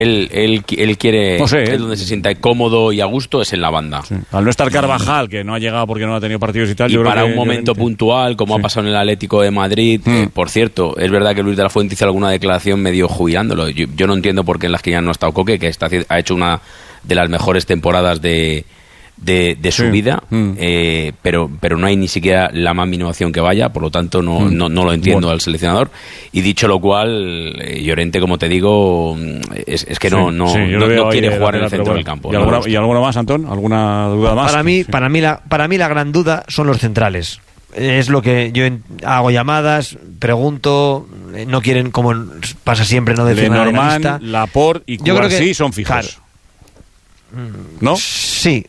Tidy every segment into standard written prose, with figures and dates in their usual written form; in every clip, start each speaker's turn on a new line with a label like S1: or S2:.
S1: Él quiere,
S2: no sé,
S1: es donde se sienta cómodo y a gusto, es en la banda.
S2: Sí. Al no estar Carvajal, que no ha llegado porque no ha tenido partidos y tal,
S1: Y
S2: yo
S1: para
S2: creo que
S1: un momento puntual, como ha pasado en el Atlético de Madrid, por cierto, es verdad que Luis de la Fuente hizo alguna declaración medio jubilándolo. Yo no entiendo por qué en las que ya no ha estado Coque, que ha hecho una de las mejores temporadas de su vida, pero no hay ni siquiera la más mínima opción que vaya, por lo tanto no lo entiendo al seleccionador. Y dicho lo cual, Llorente, como te digo, es que no quiere jugar en el centro del campo.
S2: ¿Y alguna más, Antón? ¿Alguna duda más?
S3: Para mí la gran duda son los centrales. Es lo que yo hago llamadas, pregunto, no quieren, como pasa siempre, no decir nada de la lista.
S2: Laporte y Cubarsí son fijos.
S3: Claro.
S2: ¿No?
S3: Sí.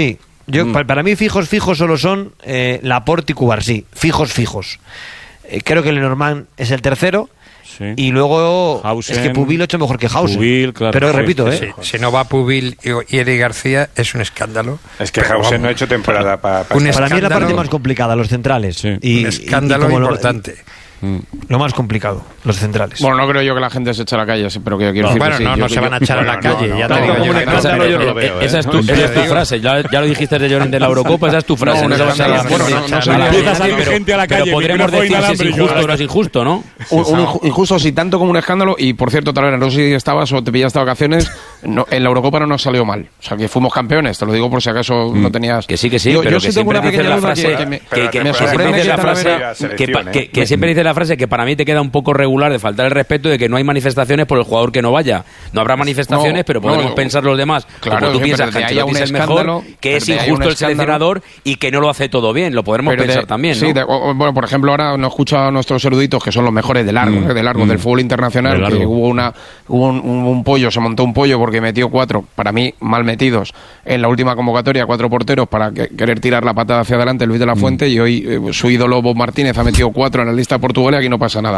S3: Para mí fijos solo son Laporte y Cubarsí, fijos. Creo que Lenormand es el tercero. Sí. Y luego Hausen, es que Pubil lo ha hecho mejor que Hausen. Claro, pero repito,
S4: si no va Pubil y Eric García es un escándalo.
S5: Es que Hausen no ha hecho temporada para
S3: mí es la parte más complicada, los centrales.
S4: Sí. Un escándalo importante.
S3: Lo más complicado, los centrales.
S6: Bueno, no creo yo que la gente se eche a la calle, pero quiero decir
S4: bueno,
S6: que
S4: no se van a echar a la calle. Ya te digo,
S1: un escándalo yo no lo veo. Esa es tu frase. Ya lo dijiste de Llorente de la Eurocopa, esa es tu frase.
S6: No
S2: empieza a salir gente a la calle.
S1: Pero podríamos decir si es injusto o no es injusto, ¿no?
S6: Injusto sí, tanto como un escándalo. Y por cierto, Talavera, no sé si estabas o te pillaste de vacaciones, en la Eurocopa no nos salió mal. O sea, que fuimos campeones, te lo digo por si acaso no tenías...
S1: Que sí, pero que siempre dices la frase que me sorprende la frase que siempre dices la frase que para mí te queda un poco regular, de faltar el respeto, de que no hay manifestaciones por el jugador que no vaya. No habrá manifestaciones, pero podemos pensar los demás,
S6: claro,
S1: como tú piensas que Ancelotti es el mejor, que es injusto el seleccionador y que no lo hace todo bien. Lo podremos pensar también, ¿no?
S6: Sí, bueno, por ejemplo, ahora nos escucha a nuestros eruditos, que son los mejores de largo del fútbol internacional, que hubo un pollo, se montó un pollo porque metió 4, para mí, mal metidos, en la última convocatoria, 4 porteros para querer tirar la patada hacia adelante Luis de la Fuente, y hoy su ídolo Bob Martínez ha metido 4 en la lista de Portugal y aquí no pasa nada.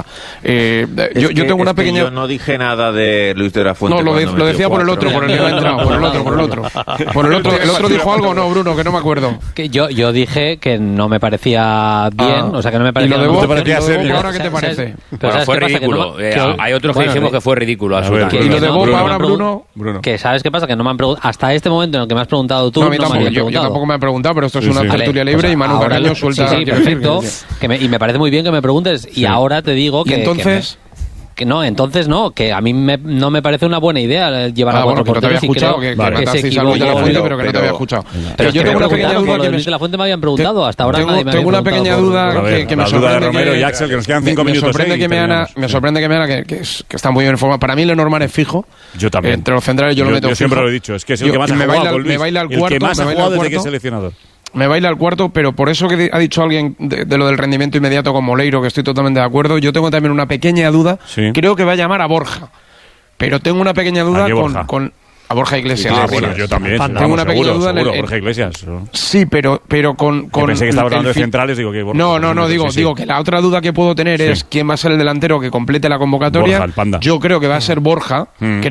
S6: Yo tengo una pequeña...
S5: Yo no dije nada de Luis de la Fuente.
S6: No, lo decía por el otro, por el que no ha entrado, por el otro. El otro dijo algo, no, Bruno, que no me acuerdo.
S7: Que yo dije que no me parecía bien, o sea, que no me parecía...
S6: ¿Y lo de Bob, ahora qué te parece?
S1: Pero fue ridículo. Hay otros que dijimos que fue ridículo.
S6: ¿Y lo de Bob ahora, Bruno?
S7: Que ¿sabes qué pasa? Que no me han preguntado... Hasta este momento en el que me has preguntado tú,
S6: yo tampoco me han preguntado, pero esto es una tertulia libre y Manu Carreño suelta...
S7: Sí, perfecto. Y me parece muy bien que me preguntes, y ahora te digo que...
S6: ¿Y entonces...?
S7: Entonces no, que a mí no me parece una buena idea llevar a 4 porteros y creo
S6: que matasteis a Luis de la Fuente, pero que no te había escuchado.
S7: Pero yo tengo una pequeña duda que Luis de la Fuente me habían preguntado, hasta ahora nadie me había preguntado.
S6: Tengo una pequeña duda que me sorprende,
S2: de Romero y Axel, que nos quedan 5 minutos.
S6: Me sorprende que Meana, que está muy bien informado. Para mí Lenormand es fijo.
S2: Yo también.
S6: Entre los centrales yo lo meto fijo.
S2: Yo siempre lo he dicho, es que es el que más ha jugado con Luis.
S6: Me baila al cuarto.
S2: El que más ha jugado desde que es seleccionador.
S6: Me baila al cuarto, pero por eso que ha dicho alguien de lo del rendimiento inmediato con Moleiro, que estoy totalmente de acuerdo, yo tengo también una pequeña duda. Sí. Creo que va a llamar a Borja, pero tengo una pequeña duda con a Borja Iglesias.
S2: Bueno, yo también.
S6: Tengo una pequeña duda
S2: en Borja Iglesias.
S6: Sí, pero con
S2: yo pensé que estaba hablando de centrales, digo que Borja.
S6: No, digo que la otra duda que puedo tener es quién va a ser el delantero que complete la convocatoria.
S2: Borja, el Panda.
S6: Yo creo que va a ser Borja,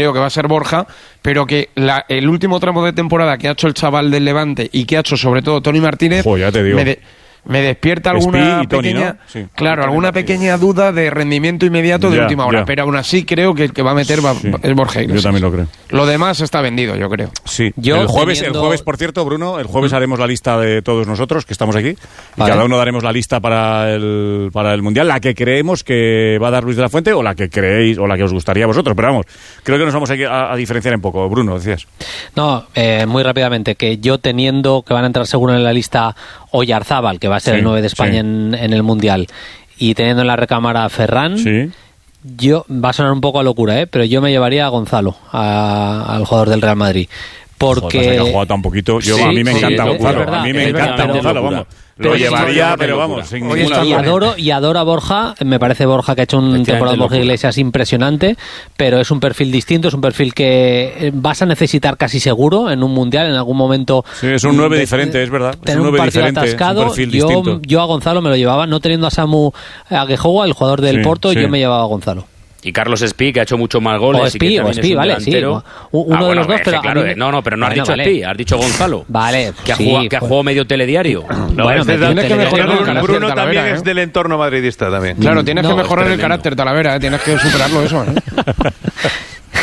S6: pero que el último tramo de temporada que ha hecho el chaval del Levante y que ha hecho sobre todo Toni Martínez,
S2: ya te digo.
S6: Me despierta alguna pequeña, Tony, ¿no? Claro, alguna pequeña duda de rendimiento inmediato de última hora, pero aún así creo que el que va a meter es Borja Iglesias.
S2: Yo también lo creo.
S6: Lo demás está vendido, yo creo.
S2: Sí. El jueves, por cierto, Bruno, el jueves haremos la lista de todos nosotros que estamos aquí, y cada uno daremos la lista para el Mundial, la que creemos que va a dar Luis de la Fuente o la que creéis o la que os gustaría a vosotros, pero vamos, creo que nos vamos a diferenciar un poco. Bruno, decías.
S7: No, muy rápidamente, que yo teniendo que van a entrar seguro en la lista Oyarzábal, que va a ser el 9 de España en el Mundial, y teniendo en la recámara a Ferran, yo va a sonar un poco a locura, pero yo me llevaría a Gonzalo, al jugador del Real Madrid. Porque
S2: que ha jugado tan poquito. A mí me encanta Gonzalo. A mí me encanta Gonzalo, vamos. Lo llevaría, pero vamos, sin ninguna duda.
S7: Y adoro a Borja. Me parece Borja que ha hecho un temporada de Borja Iglesias impresionante, pero es un perfil distinto, es un perfil que vas a necesitar casi seguro en un mundial en algún momento.
S2: Sí, es un 9 diferente, es verdad.
S7: Es un 9 diferente, atascado. Un perfil distinto. Yo a Gonzalo me lo llevaba, no teniendo a Samu Aguejoa, el jugador del Porto, yo me llevaba a Gonzalo.
S1: Y Carlos Espí, que ha hecho muchos más goles.
S7: O Espí, vale, sí. Uno de los dos, pero...
S1: Claro, pero no has dicho Espí, has dicho Gonzalo.
S7: Vale,
S1: que ha jugado medio telediario.
S5: Tienes que mejorar el carácter. Bruno también es del entorno madridista también.
S6: Claro, tienes que mejorar el carácter, Talavera, tienes que superarlo eso.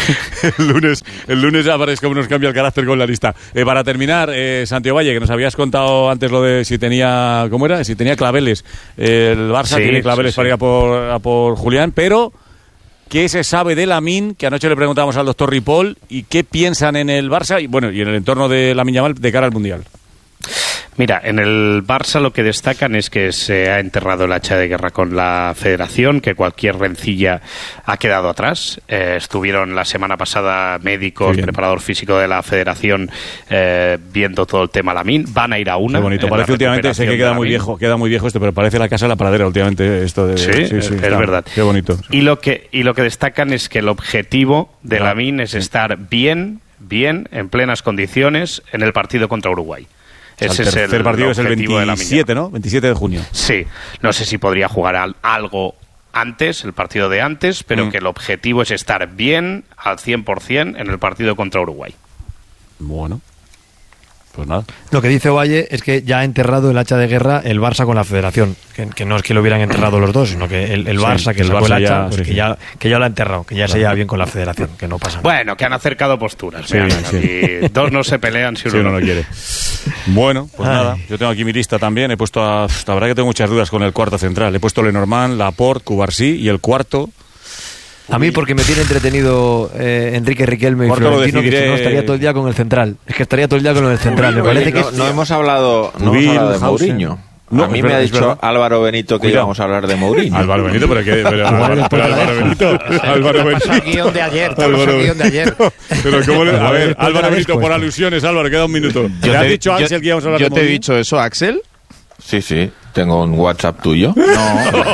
S2: El lunes aparezca nos cambia el carácter con la lista. Para terminar, Santiago Valle, que nos habías contado antes lo de si tenía, ¿cómo era? Si tenía claveles. El Barça tiene claveles para ir a por Julián, pero ¿qué se sabe de Lamine? Que anoche le preguntábamos al doctor Ripoll, y qué piensan en el Barça y en el entorno de Lamine Yamal de cara al Mundial.
S8: Mira, en el Barça lo que destacan es que se ha enterrado el hacha de guerra con la Federación, que cualquier rencilla ha quedado atrás. Estuvieron la semana pasada médicos, preparador físico de la Federación viendo todo el tema Lamine. Van a ir a una.
S2: Qué bonito. Parece últimamente, sé que queda muy viejo esto, pero parece la casa de la pradera últimamente esto de...
S8: Sí, es verdad.
S2: Qué bonito.
S8: Y lo que destacan es que el objetivo de Lamine es estar bien, en plenas condiciones en el partido contra Uruguay. Ese
S2: el tercer partido es el 27, ¿no? 27 de junio.
S8: Sí, no sé si podría jugar algo antes, el partido de antes, pero que el objetivo es estar bien al 100% en el partido contra Uruguay.
S2: Bueno, pues nada.
S3: Lo que dice Valle es que ya ha enterrado el hacha de guerra el Barça con la Federación, que no es que lo hubieran enterrado los dos, sino que el Barça que sacó el hacha, pues que ya lo ha enterrado, que ya se lleva bien con la Federación, que no pasa nada.
S8: Bueno, que han acercado posturas. Y dos no se pelean si uno
S2: no quiere. Bueno, pues nada, yo tengo aquí mi lista también, he puesto la verdad que tengo muchas dudas con el cuarto central, he puesto Lenormand, Laporte, Cubarsí, y el cuarto...
S3: A mí porque me tiene entretenido Enrique Riquelme y Florentino, que si no estaría todo el día con el central. Es que estaría todo el día con el central. Me parece que
S9: no hemos hablado de Mourinho.
S2: No,
S9: a mí me ha dicho Álvaro Benito que íbamos a hablar de Mourinho.
S2: Álvaro Benito, pero Álvaro Benito.
S4: El guión de ayer, el guión de ayer.
S2: Pero ¿cómo a ver, Álvaro Benito, por alusiones, Álvaro, queda un minuto. ¿Te has dicho Axel que íbamos a hablar de Mourinho?
S9: ¿Yo te he dicho eso, Axel? Sí, tengo un WhatsApp tuyo.
S6: No.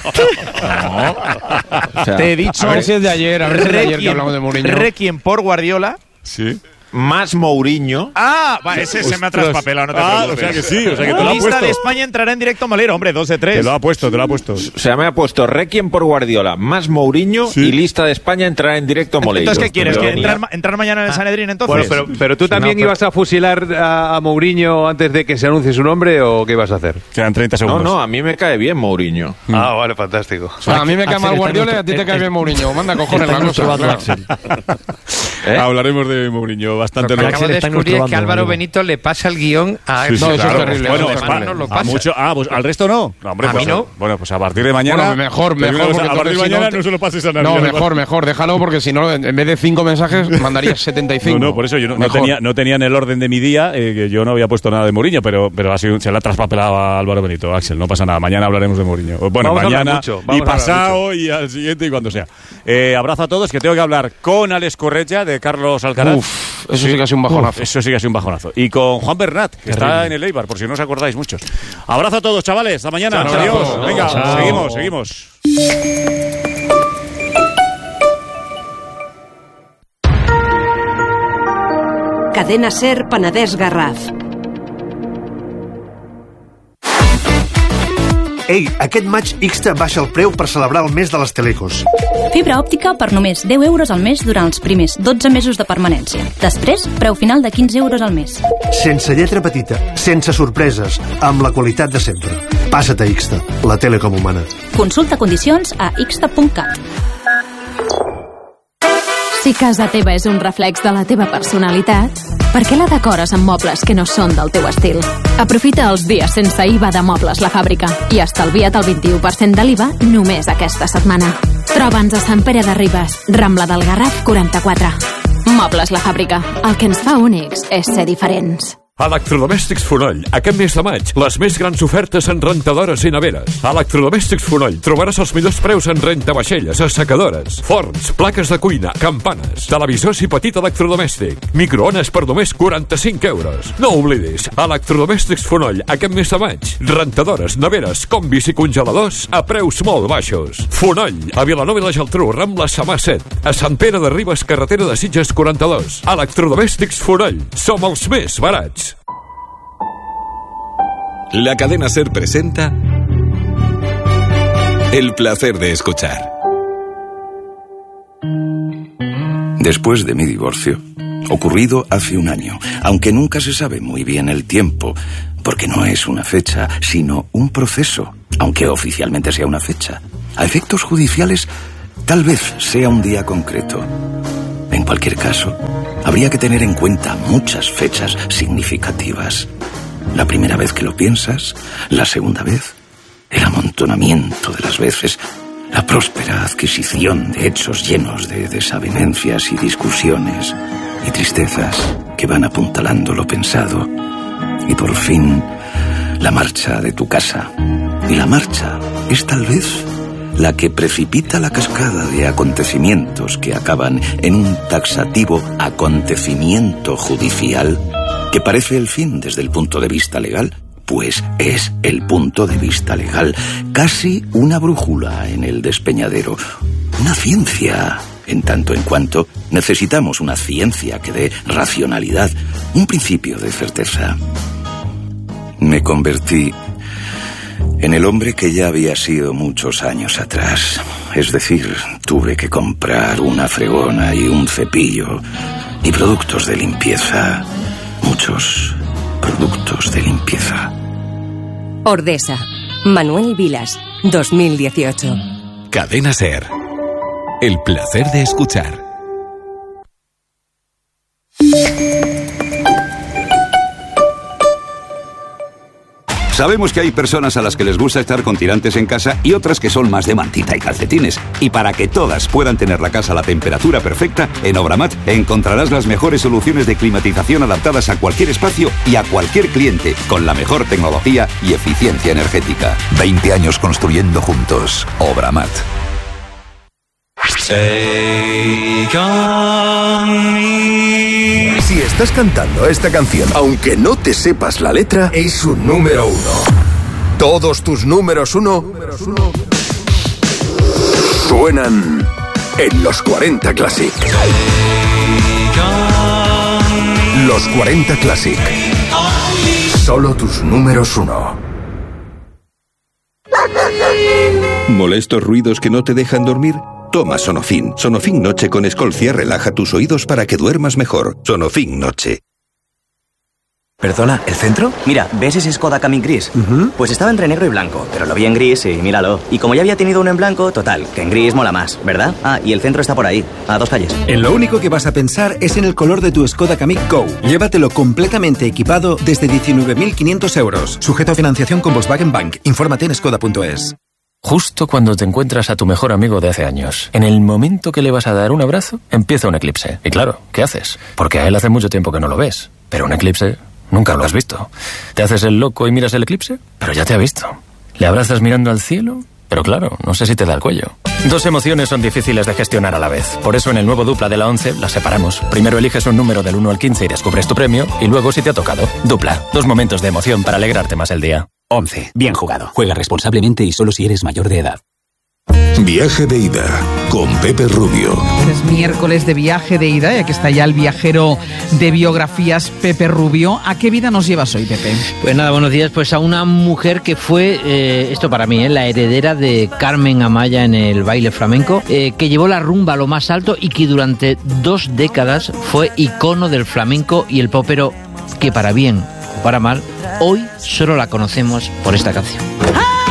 S6: O sea, te he dicho... A ver si es de ayer, que hablamos de Mourinho.
S5: Requiem por Guardiola.
S2: Sí.
S9: Más Mourinho.
S5: Ese se me ha traspapelado, no te preocupes.
S2: O sea que sí, te lo ha puesto.
S5: Lista de España entrará en directo Molero, hombre, 2 de 3.
S2: Te lo ha puesto.
S9: O sea, me ha puesto Requiem por Guardiola, más Mourinho, y lista de España entrará en directo Molero.
S5: Entonces, ¿qué quieres? ¿Entrar mañana en el Sanedrín, entonces? Bueno, pero tú también ibas a fusilar a Mourinho antes de que se anuncie su nombre, ¿o qué ibas a hacer?
S2: Quedan 30 segundos.
S9: No, a mí me cae bien Mourinho.
S5: Vale, fantástico.
S6: A mí me cae mal Guardiola y a ti te cae bien Mourinho. Manda cojones la cosa.
S2: Hablaremos de Mourinho bastante.
S4: Acabo de descubrir que Álvaro Benito le pasa el guión a
S6: eso es terrible.
S2: Bueno, pues al resto no.
S4: Hombre, a mí no.
S2: Bueno, pues a partir de mañana.
S6: Bueno, mejor.
S2: A partir de mañana no se lo pases a nadie.
S6: No, mejor. Déjalo, porque si no, en vez de 5 mensajes, mandarías 75.
S2: No, por eso yo no tenía en el orden de mi día, que yo no había puesto nada de Mourinho, pero se le ha traspapelado a Álvaro Benito, Axel. No pasa nada. Mañana hablaremos de Mourinho. Bueno, mañana y pasado y al siguiente y cuando sea. Abrazo a todos, que tengo que hablar con Alex Correia de Carlos Alcaraz.
S6: Eso sí que ha sido un bajonazo.
S2: Eso sí que ha sido un bajonazo. Y con Juan Bernat, que está en el Eibar, por si no os acordáis muchos. Abrazo a todos, chavales. Hasta mañana. Adiós. Venga, seguimos.
S10: Cadena SER Penedès Garraf.
S11: Ei, aquest maig Ixta baixa el preu per celebrar el mes de les telecos.
S12: Fibra òptica per només 10 euros al mes durant els primers 12 mesos de permanència. Després, preu final de 15 euros al mes.
S11: Sense lletra petita, sense sorpreses, amb la qualitat de sempre. Passa't a Ixta, la tele com humana.
S12: Consulta condicions a ixta.cat.
S13: Si casa teva és un reflex de la teva personalitat, per què la decores amb mobles que no són del teu estil? Aprofita els dies sense IVA de Mobles La Fàbrica i estalvia't el 21% de l'IVA només aquesta setmana. Troba'ns a Sant Pere de Ribes, Rambla del Garraf 44. Mobles La Fàbrica. El que ens fa únics és ser diferents.
S14: Electrodomèstics Fonoll. Aquest mes de maig, les més grans ofertes en rentadores i neveres. Electrodomèstics Fonoll. Trobaràs els millors preus en rentavaixelles, assecadores, forns, plaques de cuina, campanes, televisors i petit electrodomèstic. Microones per només 45 euros. No oblidis, Electrodomèstics Fonoll. Aquest mes de maig, rentadores, neveres, combis i congeladors a preus molt baixos. Fonoll. A Vilanova i la Geltrú, Rambla Samà 7. A Sant Pere de Ribes, carretera de Sitges 42. Electrodomèstics Fonoll. Som els més barats.
S15: La cadena SER presenta El placer de escuchar.
S16: Después de mi divorcio, ocurrido hace un año, aunque nunca se sabe muy bien el tiempo, porque no es una fecha, sino un proceso, aunque oficialmente sea una fecha. A efectos judiciales, tal vez sea un día concreto. cualquier caso, habría que tener en cuenta muchas fechas significativas. La primera vez que lo piensas, la segunda vez, el amontonamiento de las veces, la próspera adquisición de hechos llenos de desavenencias y discusiones y tristezas que van apuntalando lo pensado, y por fin la marcha de tu casa. Y la marcha es tal vez la que precipita la cascada de acontecimientos que acaban en un taxativo acontecimiento judicial que parece el fin desde el punto de vista legal, pues es el punto de vista legal, casi una brújula en el despeñadero, una ciencia. En tanto en cuanto necesitamos una ciencia que dé racionalidad, un principio de certeza. Me convertí en el hombre que ya había sido muchos años atrás. Es decir, tuve que comprar una fregona y un cepillo y productos de limpieza. Muchos productos de limpieza.
S17: Ordesa. Manuel Vilas, 2018.
S15: Cadena SER. El placer de escuchar.
S18: Sabemos que hay personas a las que les gusta estar con tirantes en casa y otras que son más de mantita y calcetines. Y para que todas puedan tener la casa a la temperatura perfecta, en Obramat encontrarás las mejores soluciones de climatización adaptadas a cualquier espacio y a cualquier cliente, con la mejor tecnología y eficiencia energética.
S15: 20 años construyendo juntos. Obramat.
S19: Si estás cantando esta canción, aunque no te sepas la letra, es un número 1. Todos tus números 1 suenan en los 40 Classic. Los 40 Classic. Solo tus números 1.
S15: ¿Molestos ruidos que no te dejan dormir? Toma Sonofin. Sonofin Noche con Escolcia relaja tus oídos para que duermas mejor. Sonofin Noche.
S20: Perdona, ¿el centro? Mira, ¿ves ese Skoda Kamiq gris? Pues estaba entre negro y blanco, pero lo vi en gris y míralo. Y como ya había tenido uno en blanco, total, que en gris mola más, ¿verdad? Ah, y el centro está por ahí, a 2 calles.
S21: En lo único que vas a pensar es en el color de tu Skoda Kamiq Go. Llévatelo completamente equipado desde 19.500 euros. Sujeto a financiación con Volkswagen Bank. Infórmate en skoda.es.
S22: Justo cuando te encuentras a tu mejor amigo de hace años, en el momento que le vas a dar un abrazo, empieza un eclipse. Y claro, ¿qué haces? Porque a él hace mucho tiempo que no lo ves. Pero un eclipse nunca lo has visto. ¿Te haces el loco y miras el eclipse? Pero ya te ha visto. ¿Le abrazas mirando al cielo? Pero claro, no sé si te da el cuello. 2 emociones son difíciles de gestionar a la vez. Por eso en el nuevo Dupla de la 11 las separamos. Primero eliges un número del 1 al 15 y descubres tu premio. Y luego si te ha tocado. Dupla. 2 momentos de emoción para alegrarte más el día.
S23: 11. Bien jugado. Juega responsablemente y solo si eres mayor de edad.
S15: Viaje de ida con Pepe Rubio.
S24: Es miércoles de viaje de ida y aquí está ya el viajero de biografías, Pepe Rubio. ¿A qué vida nos llevas hoy, Pepe?
S3: Pues nada, buenos días. Pues a una mujer que fue, esto para mí, la heredera de Carmen Amaya en el baile flamenco, que llevó la rumba a lo más alto y que durante 2 décadas fue icono del flamenco y el popero, que para bien o para mal, hoy solo la conocemos por esta canción.